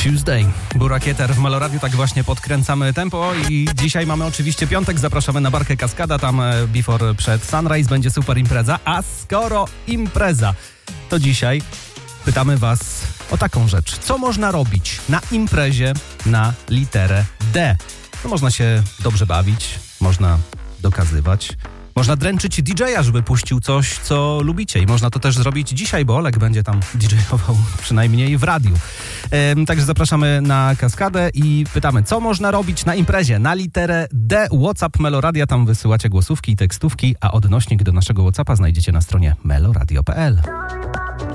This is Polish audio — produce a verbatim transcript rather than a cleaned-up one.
Tuesday. Burakieter w Meloradiu, tak właśnie podkręcamy tempo i dzisiaj mamy oczywiście piątek, zapraszamy na barkę Kaskada, tam before przed Sunrise będzie super impreza, a skoro impreza, to dzisiaj pytamy was o taką rzecz. Co można robić na imprezie na literę D? No, można się dobrze bawić, można dokazywać, można dręczyć D J a, żeby puścił coś, co lubicie. I można to też zrobić dzisiaj, bo Olek będzie tam D J-ował przynajmniej w radiu. Ehm, także zapraszamy na Kaskadę i pytamy, co można robić na imprezie na literę D. WhatsApp Meloradia, tam wysyłacie głosówki i tekstówki, a odnośnik do naszego WhatsAppa znajdziecie na stronie meloradio kropka p l.